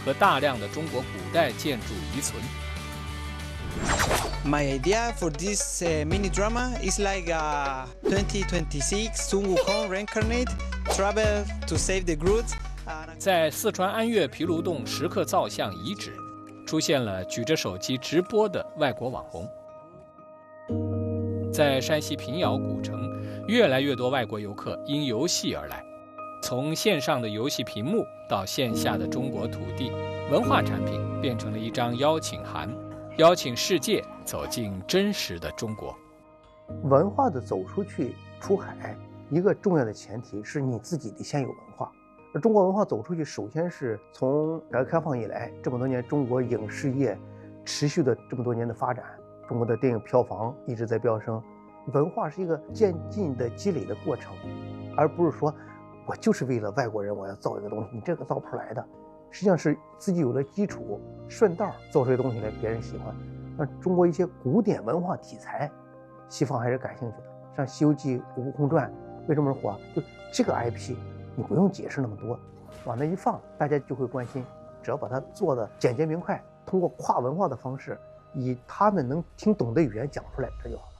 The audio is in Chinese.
和大量的中国古代建筑遗存。 My idea for this mini drama is like 2026 Sun Wukong reincarnate, travel to save the Groot. 在四川安岳毗卢洞石刻造像遗址，出现了举着手机直播的外国网红。在山西平遥古城，越来越多外国游客因游戏而来。从线上的游戏屏幕到线下的中国土地，文化产品变成了一张邀请函，邀请世界走进真实的中国。 文化的走出去出海，一个重要的前提是你自己得先有文化。而中国文化走出去，首先是从改革开放以来这么多年，中国影视业持续的这么多年的发展，中国的电影票房一直在飙升。文化是一个渐进的积累的过程，而不是说我就是为了外国人我要造一个东西，你这个造不出来的。实际上是自己有了基础，顺道造出来的东西来，别人喜欢。那中国一些古典文化题材，西方还是感兴趣的，像《西游记》《悟空传》，为什么火？就这个 IP。你不用解释那么多，往那一放，大家就会关心。只要把它做的简洁明快，通过跨文化的方式，以他们能听懂的语言讲出来，这就好。